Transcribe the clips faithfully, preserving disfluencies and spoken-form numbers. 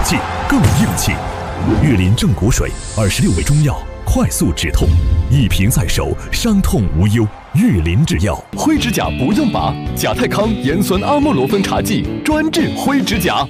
气，更硬气。玉林正骨水，二十六味中药，快速止痛，一瓶在手，伤痛无忧。玉林制药， 灰指甲不用拔，甲泰康盐酸阿莫罗芬茶剂专治灰指甲。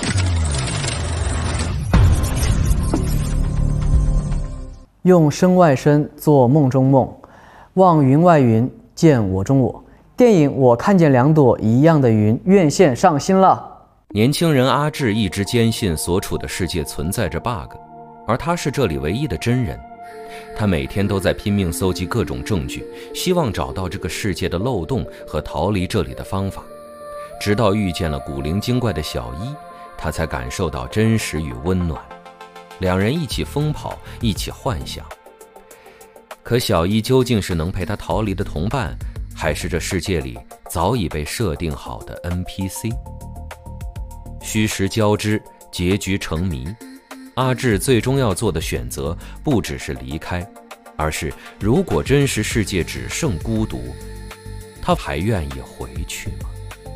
用身外身做梦中梦，望云外云，见我中我。电影《我看见两朵一样的云》院线上新了。 年轻人阿志一直坚信所处的世界存在着 bug， 而他是这里唯一的真人。他每天都在拼命搜集各种证据，希望找到这个世界的漏洞和逃离这里的方法。直到遇见了古灵精怪的小一，他才感受到真实与温暖。两人一起疯跑，一起幻想。可小一究竟是能陪他逃离的同伴，还是这世界里早已被设定好的 N P C？ 虚实交织，结局成谜。阿志最终要做的选择不只是离开，而是如果真实世界只剩孤独，他还愿意回去吗？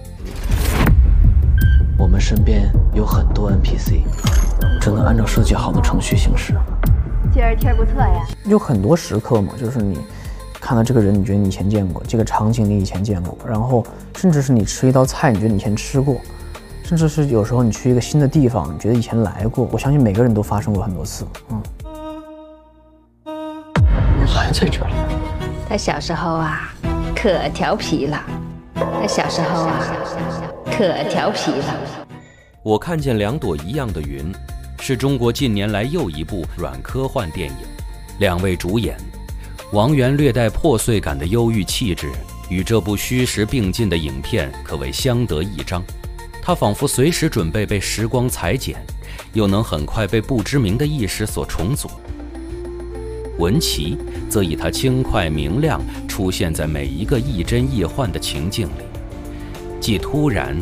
我们身边有很多 N P C， 只能按照设计好的程序行事。 今儿天不错呀。 有很多时刻嘛，就是你看到这个人，你觉得你以前见过，这个场景你以前见过，然后甚至是你吃一道菜，你觉得你以前吃过，甚至是有时候你去一个新的地方，你觉得以前来过。我相信每个人都发生过很多次。嗯， 你还在这里？ 他小时候啊，可调皮了。他小时候啊，可调皮了。 我看见两朵一样的云，是中国近年来又一部软科幻电影。两位主演，王源略带破碎感的忧郁气质，与这部虚实并进的影片可谓相得益彰。他仿佛随时准备被时光裁剪，又能很快被不知名的意识所重组。文琪则以他轻快明亮出现在每一个亦真亦幻的情境里，既突然